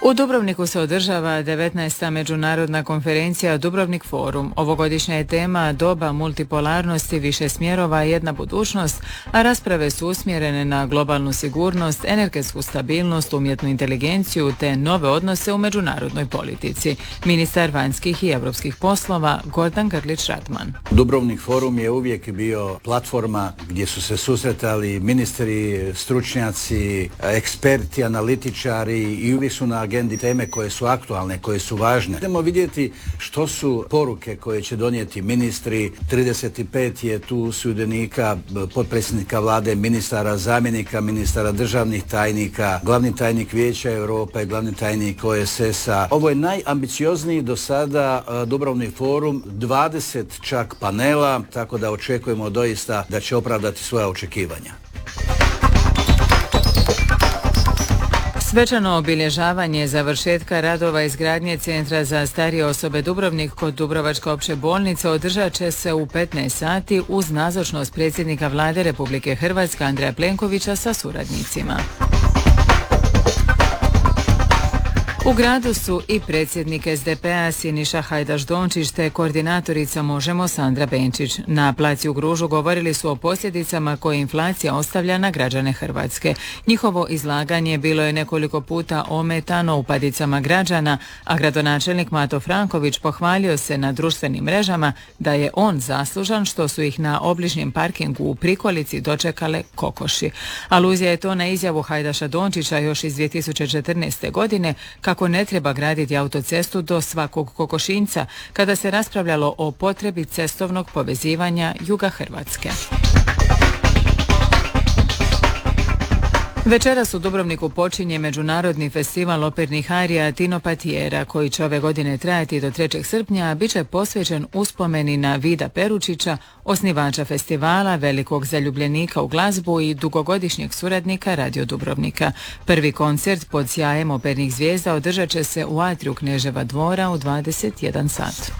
U Dubrovniku se održava 19. međunarodna konferencija Dubrovnik Forum. Ovogodišnja je tema doba multipolarnosti, više smjerova, jedna budućnost, a rasprave su usmjerene na globalnu sigurnost, energetsku stabilnost, umjetnu inteligenciju te nove odnose u međunarodnoj politici. Ministar vanjskih i europskih poslova Gordan Grlić-Radman. Dubrovnik Forum je uvijek bio platforma gdje su se susretali ministri, stručnjaci, eksperti, analitičari i uvijek su na agendi teme koje su aktualne, koje su važne. Idemo vidjeti što su poruke koje će donijeti ministri. 35 je tu sudionika, potpredsjednika vlade, ministara, zamjenika ministara, državnih tajnika, glavni tajnik Vijeća Europe, glavni tajnik OESS-a. Ovo je najambiciozniji do sada Dubrovnik Forum, 20 čak panela, tako da očekujemo doista da će opravdati svoja očekivanja. Svečano obilježavanje završetka radova izgradnje Centra za starije osobe Dubrovnik kod Dubrovačke opće bolnice održat će se u 15 sati uz nazočnost predsjednika Vlade Republike Hrvatske Andreja Plenkovića sa suradnicima. U gradu su i predsjednik SDP-a Siniša Hajdaš-Dončić te koordinatorica Možemo Sandra Benčić. Na placi u Gružu govorili su o posljedicama koje inflacija ostavlja na građane Hrvatske. Njihovo izlaganje bilo je nekoliko puta ometano upadicama građana, a gradonačelnik Mato Franković pohvalio se na društvenim mrežama da je on zaslužan što su ih na obližnjem parkingu u Prikolici dočekale kokoši. Aluzija je to na izjavu Hajdaša Dončića još iz 2014. godine kako ne treba graditi autocestu do svakog kokošinjca kada se raspravljalo o potrebi cestovnog povezivanja juga Hrvatske. Večeras u Dubrovniku počinje Međunarodni festival opernih arija Tino Patijera, koji će ove godine trajati do 3. srpnja, a bit će posvećen uspomeni na Vida Peručića, osnivača festivala, velikog zaljubljenika u glazbu i dugogodišnjeg suradnika Radio Dubrovnika. Prvi koncert pod sjajem opernih zvijezda održat će se u atriju Kneževa dvora u 21 sat.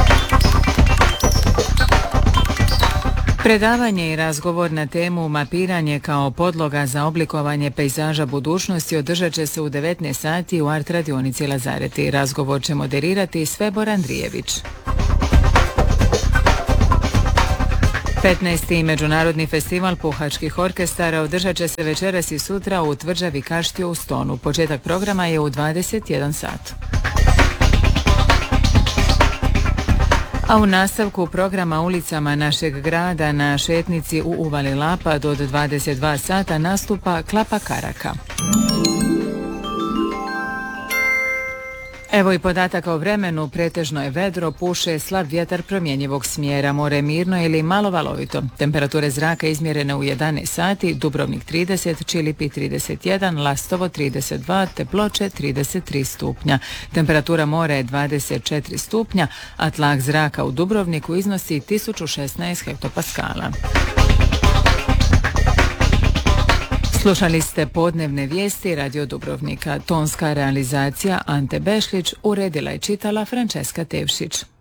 Predavanje i razgovor na temu mapiranje kao podloga za oblikovanje pejzaža budućnosti održat će se u 19 sati u Art radionici Lazareti. Razgovor će moderirati Svebor Andrijević. 15. Međunarodni festival puhačkih orkestara održat će se večeras i sutra u tvrđavi Kaštiju u Stonu. Početak programa je u 21 sat. A u nastavku programa ulicama našeg grada na šetnici u Uvali Lapad od 22 sata nastupa Klapa Karaka. Evo i podataka o vremenu, pretežno je vedro, puše slab vjetar promjenjivog smjera, more mirno ili malo valovito. Temperature zraka izmjerene u 11 sati, Dubrovnik 30, Čilipi 31, Lastovo 32, te Ploče 33 stupnja. Temperatura mora je 24 stupnja, a tlak zraka u Dubrovniku iznosi 1016 hektopaskala. Slušali ste podnevne vijesti Radio Dubrovnika. Tonska realizacija Ante Bešlić, uredila i čitala Frančeska Tevšić.